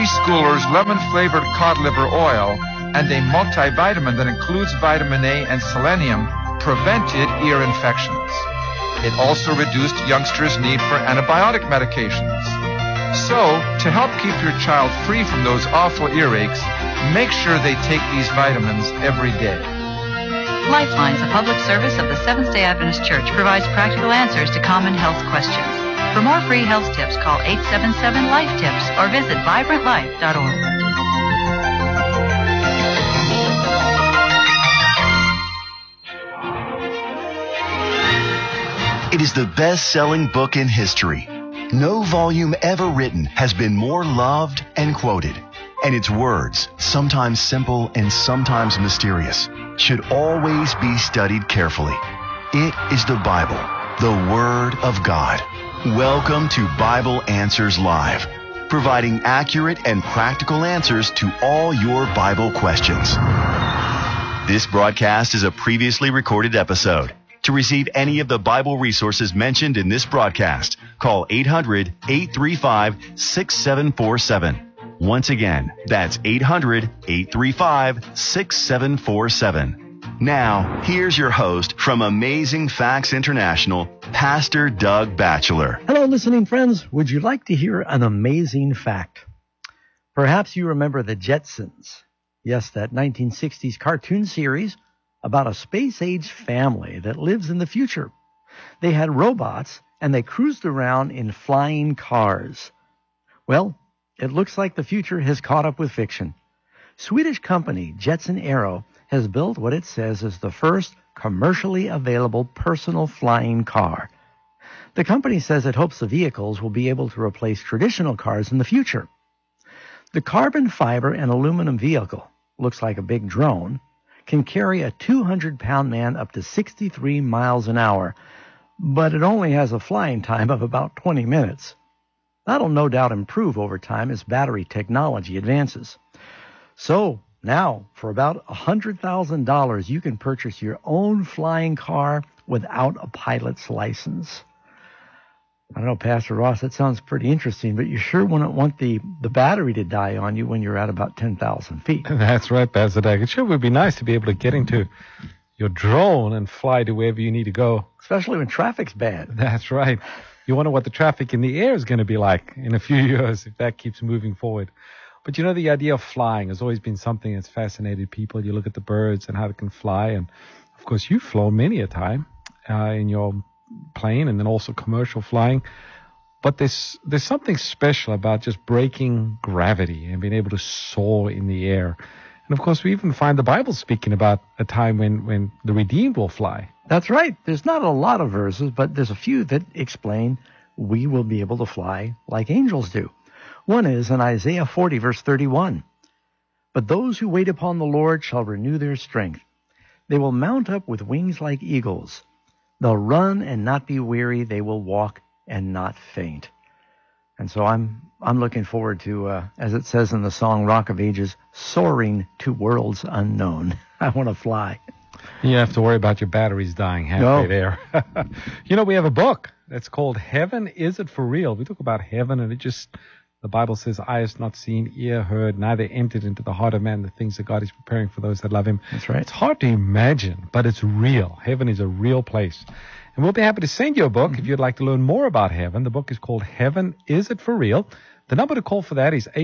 Schooler's lemon-flavored cod liver oil and a multivitamin that includes vitamin A and selenium prevented ear infections. It also reduced youngsters' need for antibiotic medications. So, to help keep your child free from those awful earaches, make sure they take these vitamins every day. Lifelines, a public service of the Seventh-day Adventist Church, provides practical answers to common health questions. For more free health tips, call 877-LIFE-TIPS or visit vibrantlife.org. It is the best-selling book in history. No volume ever written has been more loved and quoted. And its words, sometimes simple and sometimes mysterious, should always be studied carefully. It is the Bible, the Word of God. Welcome to Bible Answers Live, providing accurate and practical answers to all your Bible questions. This broadcast is a previously recorded episode. To receive any of the Bible resources mentioned in this broadcast, call 800-835-6747. Once again, that's 800-835-6747. Now, here's your host from Amazing Facts International, Pastor Doug Batchelor. Hello, listening friends. Would you like to hear an amazing fact? Perhaps you remember the Jetsons. Yes, that 1960s cartoon series about a space-age family that lives in the future. They had robots, and they cruised around in flying cars. Well, it looks like the future has caught up with fiction. Swedish company Jetson Aero has built what it says is the first commercially available personal flying car. The company says it hopes the vehicles will be able to replace traditional cars in the future. The carbon fiber and aluminum vehicle, looks like a big drone, can carry a 200-pound man up to 63 miles an hour, but it only has a flying time of about 20 minutes. That'll no doubt improve over time as battery technology advances. So, now, for about $100,000, you can purchase your own flying car without a pilot's license. I don't know, Pastor Ross, that sounds pretty interesting, but you sure wouldn't want the battery to die on you when you're at about 10,000 feet. That's right, Pastor Doug. It sure would be nice to be able to get into your drone and fly to wherever you need to go. Especially when traffic's bad. That's right. You wonder what the traffic in the air is going to be like in a few years if that keeps moving forward. But you know, the idea of flying has always been something that's fascinated people. You look at the birds and how they can fly. And, of course, you've flown many a time in your plane and then also commercial flying. But there's something special about just breaking gravity and being able to soar in the air. And, of course, we even find the Bible speaking about a time when the redeemed will fly. That's right. There's not a lot of verses, but there's a few that explain we will be able to fly like angels do. One is in Isaiah 40, verse 31. But those who wait upon the Lord shall renew their strength. They will mount up with wings like eagles. They'll run and not be weary. They will walk and not faint. And so I'm looking forward to, as it says in the song Rock of Ages, soaring to worlds unknown. I want to fly. You have to worry about your batteries dying halfway there. You know, we have a book that's called Heaven, Is It For Real? We talk about heaven, and the Bible says, eye has not seen, ear heard, neither entered into the heart of man the things that God is preparing for those that love him. That's right. It's hard to imagine, but it's real. Heaven is a real place. And we'll be happy to send you a book if you'd like to learn more about heaven. The book is called Heaven, Is It For Real? The number to call for that is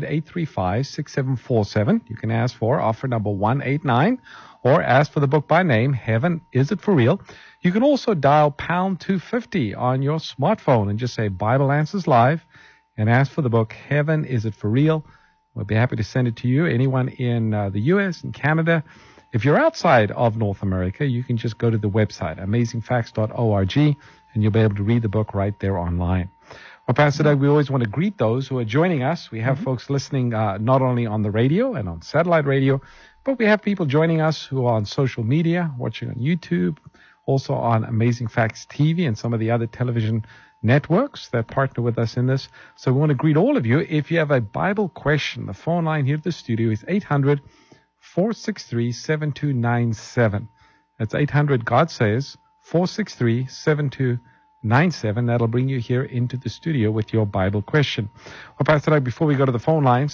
800-835-6747. You can ask for offer number 189 or ask for the book by name, Heaven, Is It For Real? You can also dial pound 250 on your smartphone and just say Bible Answers Live and ask for the book, Heaven, Is It For Real? We'll be happy to send it to you. Anyone in the U.S. and Canada. If you're outside of North America, you can just go to the website, amazingfacts.org, and you'll be able to read the book right there online. Well, Pastor Doug, we always want to greet those who are joining us. We have folks listening not only on the radio and on satellite radio, but we have people joining us who are on social media, watching on YouTube, also on Amazing Facts TV and some of the other television networks that partner with us in this. So we want to greet all of you. If you have a Bible question, the phone line here at the studio is 800-463-7297. That's 800, God says, 463-7297. That'll bring you here into the studio with your Bible question. Well, Pastor Doug, before we go to the phone lines,